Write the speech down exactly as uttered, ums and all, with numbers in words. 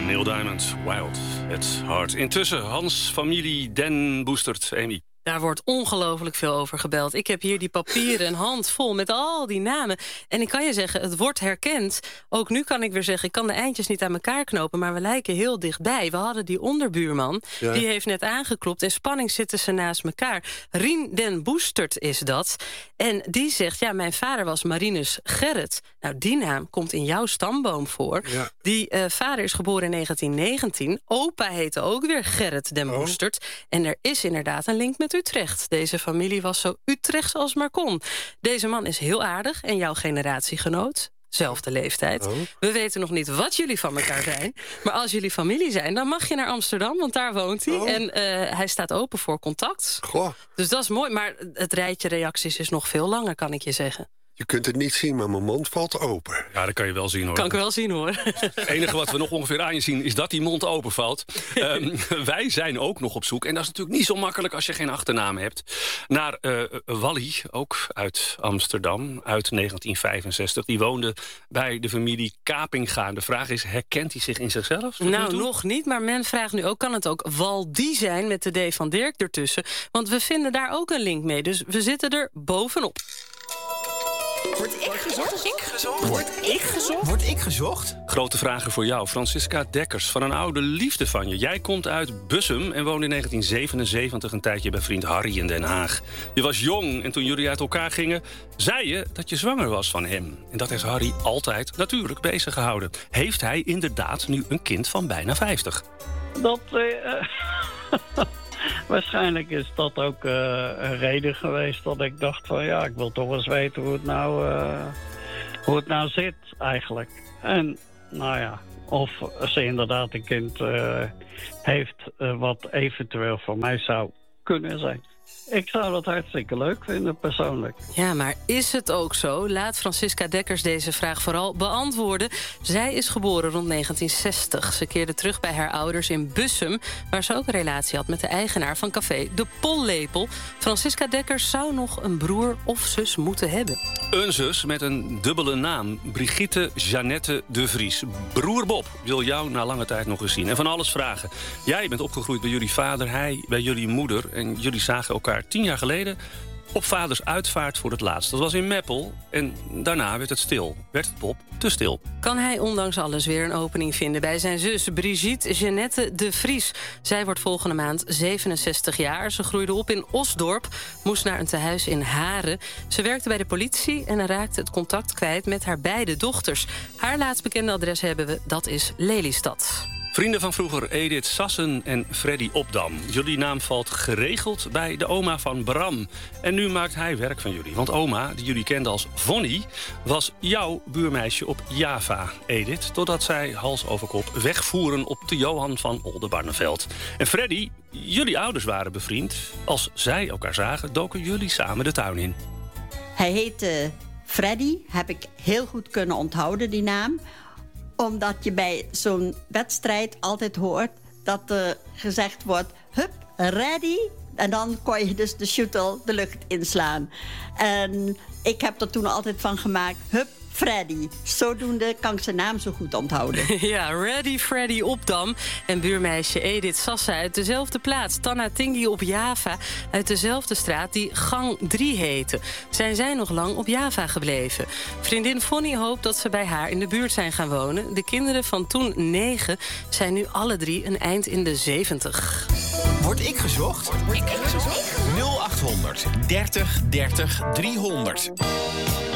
Neil Diamond, Wild at Heart. Intussen, Hans, familie, Den Boestert, Amy. Daar wordt ongelooflijk veel over gebeld. Ik heb hier die papieren, een hand vol met al die namen. En ik kan je zeggen, het wordt herkend. Ook nu kan ik weer zeggen, ik kan de eindjes niet aan elkaar knopen, maar we lijken heel dichtbij. We hadden die onderbuurman, ja. Die heeft net aangeklopt. In spanning zitten ze naast elkaar. Rien Den Boestert is dat. En die zegt, ja, mijn vader was Marinus Gerrit. Nou, die naam komt in jouw stamboom voor. Ja. Die uh, vader is geboren in negentien negentien. Opa heette ook weer Gerrit Den oh. Boestert. En er is inderdaad een link met Utrecht. Deze familie was zo Utrechts als maar kon. Deze man is heel aardig en jouw generatiegenoot. Zelfde leeftijd. Oh. We weten nog niet wat jullie van elkaar zijn. Maar als jullie familie zijn, dan mag je naar Amsterdam, want daar woont hij. Oh. En uh, hij staat open voor contact. Goh. Dus dat is mooi. Maar het rijtje reacties is nog veel langer, kan ik je zeggen. Je kunt het niet zien, maar mijn mond valt open. Ja, dat kan je wel zien, hoor. Kan ik wel zien, hoor. Het enige wat we nog ongeveer aan je zien is dat die mond open valt. um, wij zijn ook nog op zoek, en dat is natuurlijk niet zo makkelijk als je geen achternaam hebt, naar uh, Wally, ook uit Amsterdam, uit negentien vijfenzestig. Die woonde bij de familie Kapinga. De vraag is, herkent hij zich in zichzelf? Nou, nog niet, maar men vraagt nu ook, kan het ook Waldi zijn met de D van Dirk ertussen? Want we vinden daar ook een link mee, dus we zitten er bovenop. Word ik gezocht? Word ik gezocht? Word ik gezocht? Word ik gezocht? Grote vragen voor jou, Francisca Dekkers, van een oude liefde van je. Jij komt uit Bussum en woonde in negentien zevenenzeventig een tijdje bij vriend Harry in Den Haag. Je was jong en toen jullie uit elkaar gingen, zei je dat je zwanger was van hem. En dat heeft Harry altijd natuurlijk bezig gehouden. Heeft hij inderdaad nu een kind van bijna vijftig? Dat... Uh... Waarschijnlijk is dat ook uh, een reden geweest dat ik dacht van ja, ik wil toch eens weten hoe het nou, uh, hoe het nou zit eigenlijk. En nou ja, of ze inderdaad een kind uh, heeft uh, wat eventueel voor mij zou kunnen zijn. Ik zou dat hartstikke leuk vinden, persoonlijk. Ja, maar is het ook zo? Laat Francisca Dekkers deze vraag vooral beantwoorden. Zij is geboren rond negentien zestig. Ze keerde terug bij haar ouders in Bussum, waar ze ook een relatie had met de eigenaar van café De Pollepel. Francisca Dekkers zou nog een broer of zus moeten hebben. Een zus met een dubbele naam. Brigitte Jeannette de Vries. Broer Bob wil jou na lange tijd nog eens zien en van alles vragen. Jij bent opgegroeid bij jullie vader, hij bij jullie moeder. En jullie zagen elkaar tien jaar geleden op vaders uitvaart voor het laatst. Dat was in Meppel en daarna werd het stil. Werd het Bob te stil. Kan hij ondanks alles weer een opening vinden bij zijn zus Brigitte Jeannette de Vries. Zij wordt volgende maand zevenenzestig jaar. Ze groeide op in Osdorp, moest naar een tehuis in Haren. Ze werkte bij de politie en raakte het contact kwijt met haar beide dochters. Haar laatst bekende adres hebben we, dat is Lelystad. Vrienden van vroeger, Edith Sassen en Freddy Opdam. Jullie naam valt geregeld bij de oma van Bram. En nu maakt hij werk van jullie. Want oma, die jullie kenden als Vonnie, was jouw buurmeisje op Java, Edith. Totdat zij hals over kop wegvoeren op de Johan van Oldenbarneveld. En Freddy, jullie ouders waren bevriend. Als zij elkaar zagen, doken jullie samen de tuin in. Hij heette Freddy, heb ik heel goed kunnen onthouden, die naam, omdat je bij zo'n wedstrijd altijd hoort dat er gezegd wordt, hup, ready. En dan kon je dus de shuttle de lucht inslaan. En ik heb er toen altijd van gemaakt, hup, Freddy. Zodoende kan ik zijn naam zo goed onthouden. Ja, Ready Freddy Opdam en buurmeisje Edith Sassen uit dezelfde plaats. Tanna Tingi op Java uit dezelfde straat die Gang drie heette. Zijn zij nog lang op Java gebleven. Vriendin Vonnie hoopt dat ze bij haar in de buurt zijn gaan wonen. De kinderen van toen negen zijn nu alle drie een eind in de zeventig. Word ik gezocht? Word ik gezocht? nul achthonderd dertig dertig driehonderd.